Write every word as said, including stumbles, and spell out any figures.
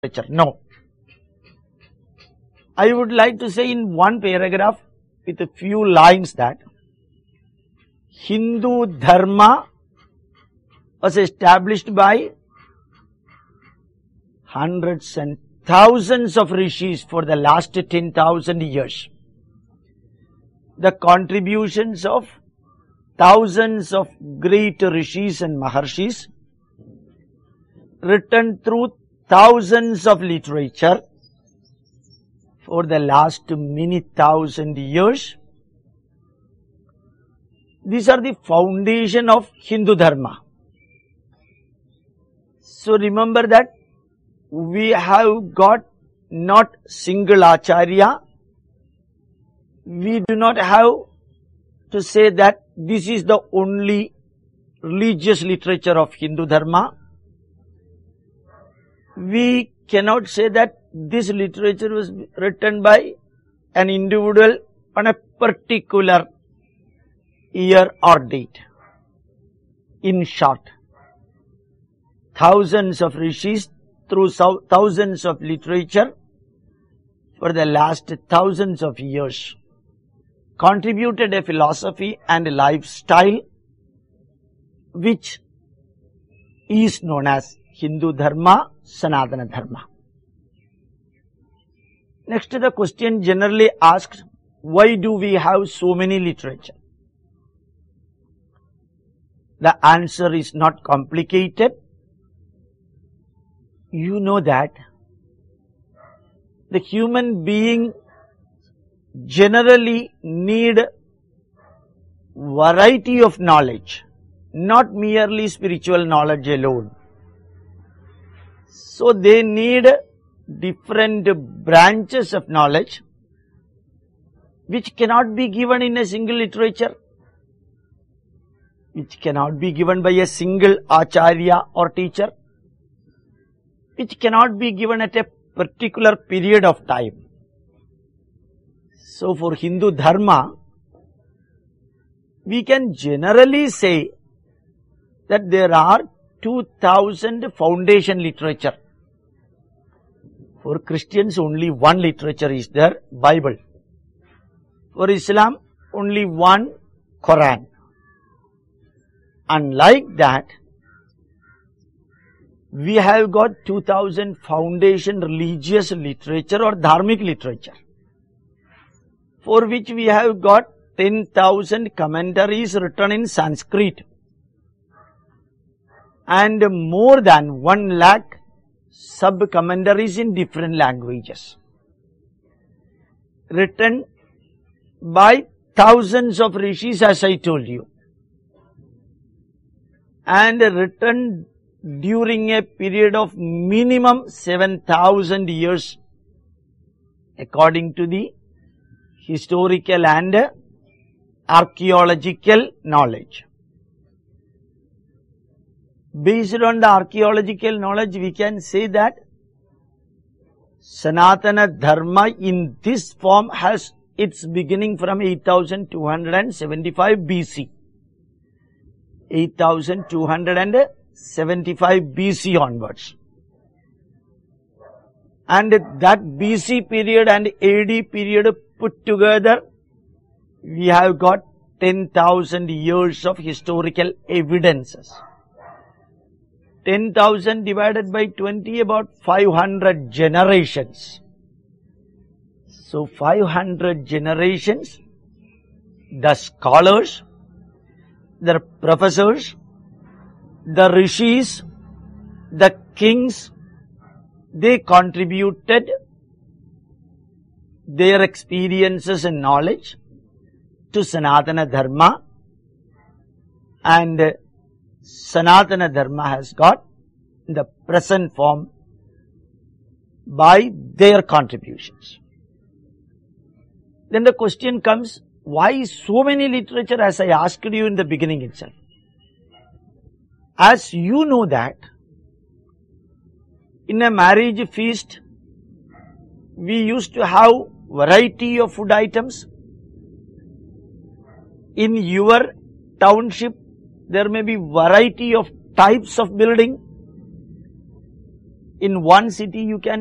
literature. No. I would like to say in one paragraph with a few lines that Hindu Dharma was established by hundreds and thousands of rishis for the last ten thousand years. The contributions of thousands of great rishis and maharshis written through thousands of literature for the last many thousand years. These are the foundation of Hindu Dharma. So remember that we have got not single Acharya. We do not have to say that this is the only religious literature of Hindu Dharma. We cannot say that this literature was written by an individual on a particular year or date. In short, thousands of rishis through thousands of literature for the last thousands of years contributed a philosophy and a lifestyle which is known as Hindu Dharma, Sanatana Dharma. Next, the question generally asked, why do we have so many literature? The answer is not complicated. You know that the human being generally need variety of knowledge, not merely spiritual knowledge alone. So they need different branches of knowledge which cannot be given in a single literature, which cannot be given by a single Acharya or teacher, which cannot be given at a particular period of time. So for Hindu Dharma, we can generally say that there are two thousand foundation literature. For Christians, only one literature is there, Bible. For Islam, only one, Quran. Unlike that, we have got two thousand foundation religious literature or dharmic literature, for which we have got ten thousand commentaries written in Sanskrit and more than one lakh sub-commentaries in different languages, written by thousands of rishis, as I told you, and written during a period of minimum seven thousand years according to the historical and archaeological knowledge. Based on the archaeological knowledge, we can say that Sanatana Dharma in this form has its beginning from eight thousand two hundred seventy-five B C. eight thousand two hundred seventy-five B C onwards. And that B C period and A D period put together, we have got ten thousand years of historical evidences. ten thousand divided by twenty, about five hundred generations. So five hundred generations, the scholars, the professors, the rishis, the kings, they contributed their experiences and knowledge to Sanatana Dharma, and Sanatana Dharma has got the present form by their contributions. Then the question comes, why so many literature, as I asked you in the beginning itself? As you know that in a marriage feast, we used to have variety of food items. In your township, there may be variety of types of building. in one city you can